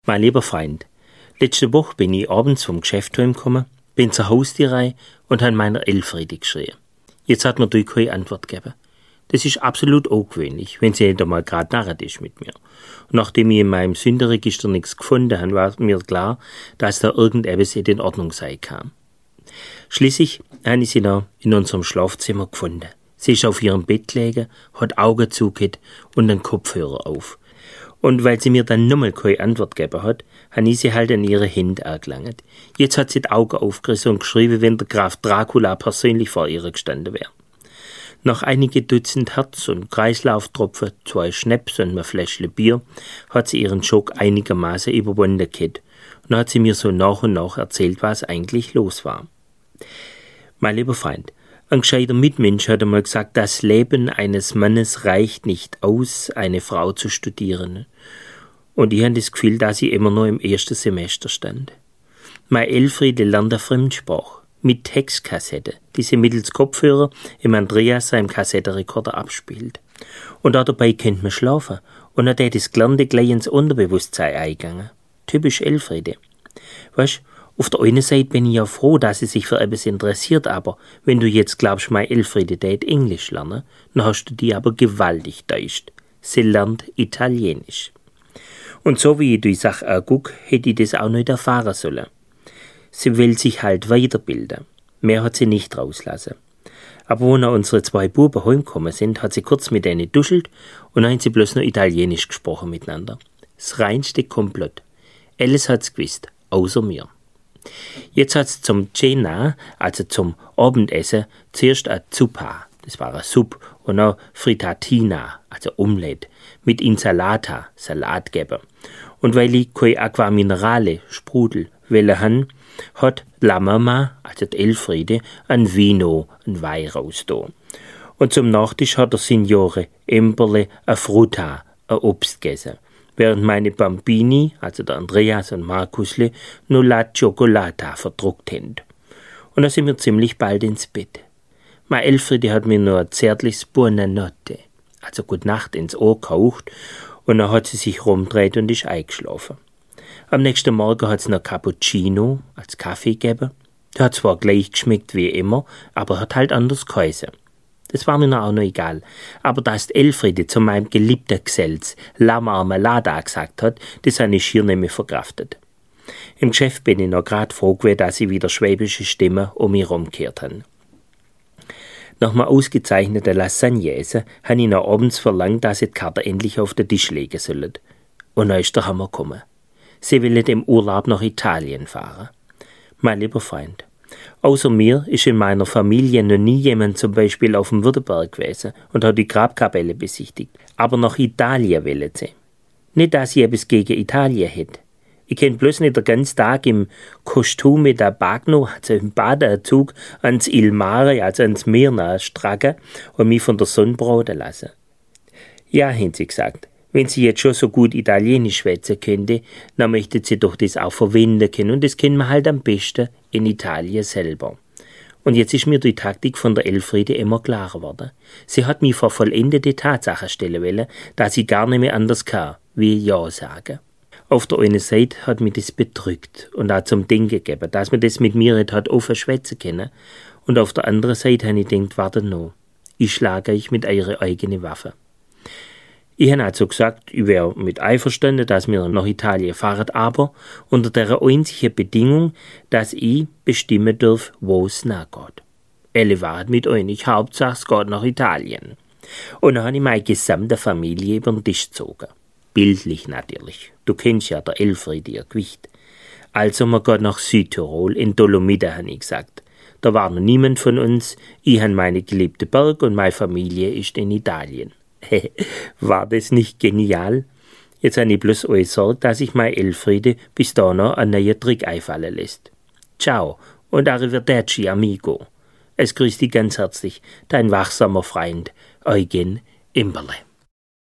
Mein lieber Freund, letzte Woche bin ich abends vom Geschäft heimgekommen, bin zur Haustierei und habe meiner Elfriede geschrien. Jetzt hat mir die keine Antwort gegeben. Das ist absolut ungewöhnlich, wenn sie nicht einmal gerade narret ist mit mir. Und nachdem ich in meinem Sündenregister nichts gefunden habe, war mir klar, dass da irgendetwas nicht in Ordnung sein kann. Schließlich habe ich sie noch in unserem Schlafzimmer gefunden. Sie ist auf ihrem Bett gelegen, hat Augen zugehört und einen Kopfhörer auf. Und weil sie mir dann nochmal keine Antwort gegeben hat, habe ich sie halt an ihre Hände angelangt. Jetzt hat sie die Augen aufgerissen und geschrieben, wenn der Graf Dracula persönlich vor ihr gestanden wäre. Nach einige Dutzend Herz- und Kreislauftropfen, 2 Schnaps und ein Fläschchen Bier, hat sie ihren Schock einigermaßen überwunden gehabt. Und hat sie mir so nach und nach erzählt, was eigentlich los war. Mein lieber Freund, ein gescheiter Mitmensch hat einmal gesagt, das Leben eines Mannes reicht nicht aus, eine Frau zu studieren. Und ich habe das Gefühl, dass ich immer noch im ersten Semester stand. Meine Elfriede lernt eine Fremdsprache mit Textkassette, die sie mittels Kopfhörer im Andreas seinem Kassettenrekorder abspielt. Und auch dabei könnte man schlafen. Und dann hat das Gelernte gleich ins Unterbewusstsein eingegangen. Typisch Elfriede. Weißt, auf der einen Seite bin ich ja froh, dass sie sich für etwas interessiert, aber wenn du jetzt glaubst, meine Elfriede tät Englisch lernen, dann hast du die aber gewaltig täuscht. Sie lernt Italienisch. Und so wie ich die Sache angucke, hätte ich das auch nicht erfahren sollen. Sie will sich halt weiterbilden. Mehr hat sie nicht rauslassen. Aber wo noch unsere 2 Buben heimgekommen sind, hat sie kurz mit denen duschelt und dann haben sie bloß noch Italienisch gesprochen miteinander. Das reinste Komplott. Alles hat's gewusst, außer mir. Jetzt hat's zum Cena, also zum Abendessen, zuerst eine Zuppa, das war eine Suppe, und noch Frittatina, also Omelette, mit Insalata, Salat gegeben. Und weil ich keine Aqua Minerale, Sprudel, wollen han, hat La Mama, also die Elfriede, ein Vino, ein Wein rausgetan. Und zum Nachtisch hat der Signore Emberle a Frutta, ein Obst gegessen. Während meine Bambini, also der Andreas und Markusle, nur La Cioccolata verdruckt haben. Und da sind wir ziemlich bald ins Bett. Meine Elfriede hat mir nur ein zärtliches Buonanotte, also Gute Nacht, ins Ohr gehaucht, und dann hat sie sich rumgedreht und ist eingeschlafen. Am nächsten Morgen hat es noch Cappuccino als Kaffee gegeben. Der hat zwar gleich geschmeckt wie immer, aber hat halt anders geheißen. Das war mir noch auch noch egal. Aber dass die Elfriede zu meinem geliebten Gesells La Marmelada gesagt hat, das habe ich schier nicht mehr verkraftet. Im Geschäft bin ich noch grad froh gewesen, dass sie wieder schwäbische Stimmen um mich rumgekehrt haben. Nach einem ausgezeichneten Lasagne essen habe ich noch abends verlangt, dass sie die Karte endlich auf den Tisch legen sollen. Und dann ist der Hammer gekommen. Sie wollen im Urlaub nach Italien fahren. Mein lieber Freund, außer mir ist in meiner Familie noch nie jemand zum Beispiel auf dem Württemberg gewesen und hat die Grabkapelle besichtigt. Aber nach Italien wollen sie. Nicht, dass ich etwas gegen Italien hätte. Ich kann bloß nicht den ganzen Tag im Kostüm mit der Bagno, also im Badeanzug, ans Il Mare, also ans Meer stracken und mich von der Sonne braten lassen. Ja, haben sie gesagt. Wenn sie jetzt schon so gut Italienisch schwätzen könnte, dann möchte sie doch das auch verwenden können. Und das kennen wir halt am besten in Italien selber. Und jetzt ist mir die Taktik von der Elfriede immer klarer geworden. Sie hat mich vor vollendete Tatsachen stellen wollen, dass sie gar nicht mehr anders kann, wie Ja sagen. Auf der einen Seite hat mich das bedrückt und auch zum Denken gegeben, dass man das mit mir nicht hat offen schwätzen können. Und auf der anderen Seite habe ich gedacht, warte noch, ich schlage euch mit eurer eigenen Waffe. Ich habe also gesagt, ich wäre mit einverstanden, dass wir nach Italien fahren, aber unter der einzigen Bedingung, dass ich bestimmen darf, wo es nachgeht. Elle war mit euch, Hauptsache es geht nach Italien. Und dann habe ich meine gesamte Familie über den Tisch gezogen. Bildlich natürlich. Du kennst ja der Elfriede, ihr Gewicht. Also man geht nach Südtirol, in Dolomiten, habe ich gesagt. Da war noch niemand von uns, ich habe meine geliebte Berg und meine Familie ist in Italien. War das nicht genial? Jetzt habe ich bloß euch Sorge, dass ich meine Elfriede bis da noch einen neuen Trick einfallen lässt. Ciao und arrivederci, amigo. Es grüßt dich ganz herzlich, dein wachsamer Freund Eugen Imberle.